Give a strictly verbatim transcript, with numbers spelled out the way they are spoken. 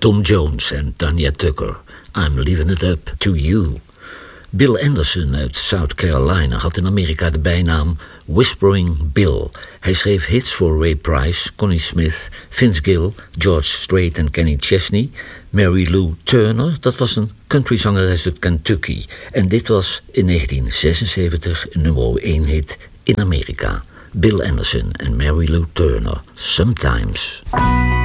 Tom Jones en Tanya Tucker. I'm leaving it up to you. Bill Anderson uit South Carolina had in Amerika de bijnaam Whispering Bill. Hij schreef hits voor Ray Price, Connie Smith, Vince Gill, George Strait en Kenny Chesney. Mary Lou Turner, dat was een countryzangeres uit Kentucky. En dit was in negentien zesenzeventig een nummer één hit in Amerika. Bill Anderson en Mary Lou Turner, Sometimes.